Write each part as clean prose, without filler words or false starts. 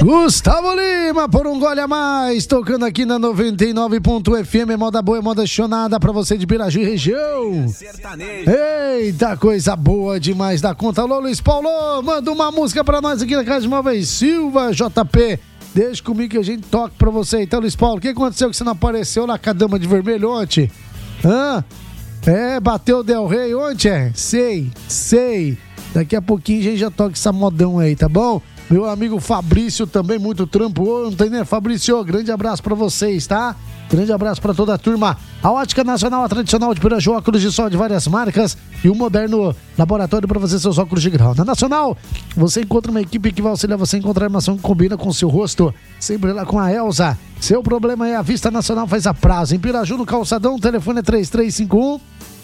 Gustavo Lima, por um gole a mais, tocando aqui na 99.fm, moda boa, moda chonada pra você de Piraju e região. Eita, coisa boa demais da conta. Alô, Luiz Paulo, manda uma música pra nós aqui na Casa de Móveis Silva, JP. Deixa comigo que a gente toca pra você. Então, Luiz Paulo, o que aconteceu que você não apareceu lá com a Dama de Vermelho ontem? Bateu o Del Rey ontem? Sei. Daqui a pouquinho a gente já toca essa modão aí, tá bom? Meu amigo Fabrício também, muito trampo ontem, né, Fabrício? Grande abraço pra vocês, tá? Grande abraço pra toda a turma. A Ótica Nacional, a tradicional de Piraju, óculos de sol de várias marcas e um moderno laboratório pra fazer seus óculos de grau. Na Nacional, você encontra uma equipe que vai auxiliar você a encontrar a armação que combina com o seu rosto. Sempre lá com a Elza. Seu problema é a Vista Nacional, faz a prazo. Em Piraju, no Calçadão, o telefone é 3351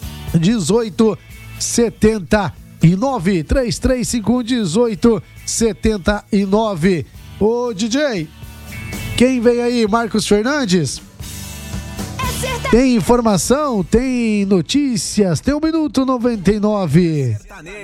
1879. 3351 1879. Ô DJ, quem vem aí? Marcos Fernandes? Tem informação, tem notícias, tem 1 minuto 99.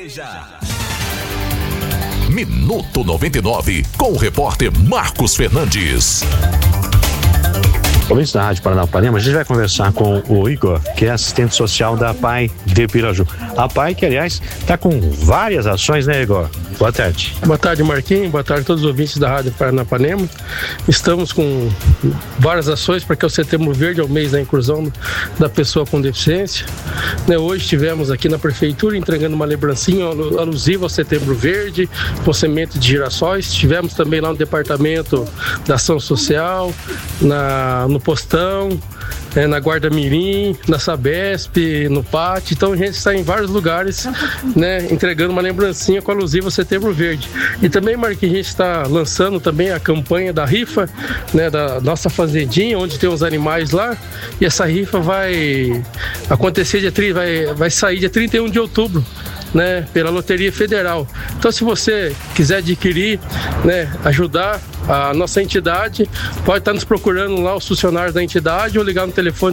Minuto 99, com o repórter Marcos Fernandes. Ouvintes da Rádio Paranapanema, a gente vai conversar com o Igor, que é assistente social da APAI de Piraju. A APAI, que aliás, está com várias ações, né, Igor? Boa tarde. Boa tarde, Marquinhos. Boa tarde a todos os ouvintes da Rádio Paranapanema. Estamos com várias ações para que o Setembro Verde é o mês da inclusão da pessoa com deficiência. Hoje estivemos aqui na Prefeitura entregando uma lembrancinha alusiva ao Setembro Verde, com semente de girassóis. Estivemos também lá no Departamento da Ação Social, no Postão, na Guarda Mirim, na Sabesp, no Pátio. Então a gente está em vários lugares, entregando uma lembrancinha com alusiva ao Setembro Verde. E também, Marquinhos, a gente está lançando também a campanha da rifa, da nossa fazendinha, onde tem os animais lá. E essa rifa vai acontecer vai sair dia 31 de outubro. Pela Loteria Federal. Então, se você quiser adquirir, ajudar a nossa entidade, pode estar nos procurando lá, os funcionários da entidade, ou ligar no telefone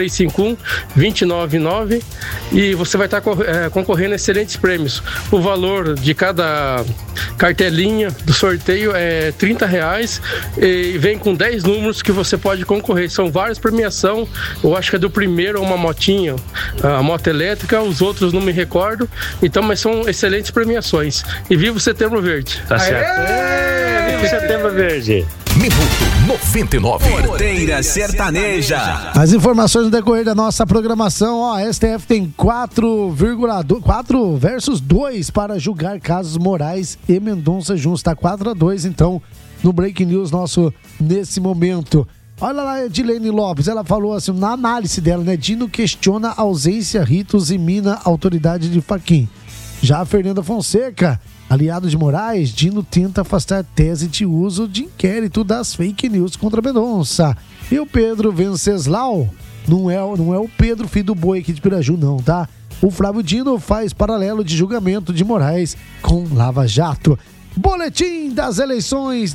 3351-299 e você vai estar concorrendo a excelentes prêmios. O valor de cada cartelinha do sorteio é R$30 e vem com 10 números que você pode concorrer. São várias premiações, eu acho que é do primeiro uma motinha, a moto elétrica, os outros não me recordo. Então, mas são excelentes premiações. E viva o Setembro Verde. Tá certo. Viva o Setembro Verde. Minuto 99. Porteira Sertaneja. As informações no decorrer da nossa programação, a STF tem 4 versus 2 para julgar casos Moraes e Mendonça juntos. Tá 4-2, então, no Break News nosso nesse momento. Olha lá a Edilene Lopes, ela falou assim, na análise dela, Dino questiona ausência, ritos e mina a autoridade de Fachin. Já a Fernanda Fonseca, aliado de Moraes, Dino tenta afastar tese de uso de inquérito das fake news contra Mendonça. E o Pedro Venceslau, não é o Pedro, filho do boi aqui de Piraju, não, tá? O Flávio Dino faz paralelo de julgamento de Moraes com Lava Jato. Boletim das eleições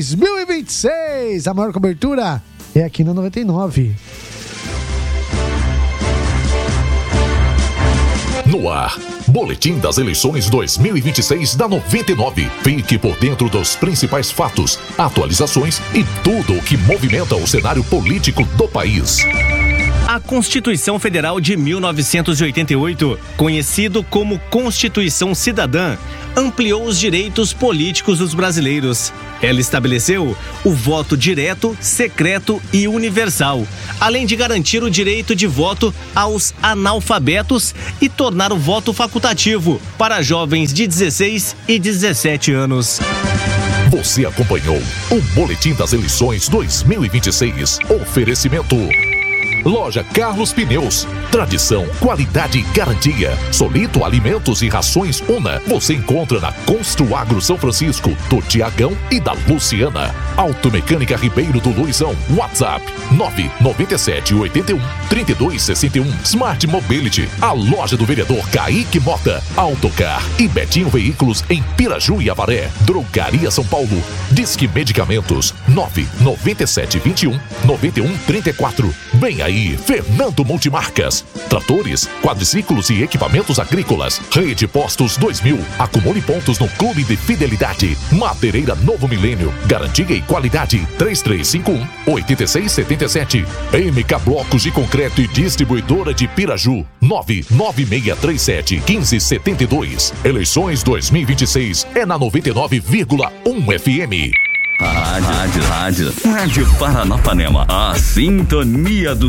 2026. A maior cobertura é aqui na 99. No ar, Boletim das Eleições 2026 da 99. Fique por dentro dos principais fatos, atualizações e tudo o que movimenta o cenário político do país. A Constituição Federal de 1988, conhecido como Constituição Cidadã, ampliou os direitos políticos dos brasileiros. Ela estabeleceu o voto direto, secreto e universal, além de garantir o direito de voto aos analfabetos e tornar o voto facultativo para jovens de 16 e 17 anos. Você acompanhou o Boletim das Eleições 2026. Oferecimento: Loja Carlos Pneus. Tradição, qualidade e garantia. Solito Alimentos e Rações Una. Você encontra na Construagro São Francisco, do Tiagão e da Luciana. Automecânica Ribeiro do Luizão. WhatsApp 99781-3261. Smart Mobility. A loja do vereador Kaique Mota. Autocar e Betinho Veículos em Piraju e Avaré. Drogaria São Paulo. Disque Medicamentos 99721-9134. Vem aí, Fernando Multimarcas. Tratores, quadriciclos e equipamentos agrícolas. Rede Postos 2000. Acumule pontos no Clube de Fidelidade. Madeireira Novo Milênio. Garantia e qualidade. 3351-8677. MK Blocos de Concreto e Distribuidora de Piraju. 99637-1572. Eleições 2026 é na 99,1 FM. Rádio Paranapanema, a sintonia do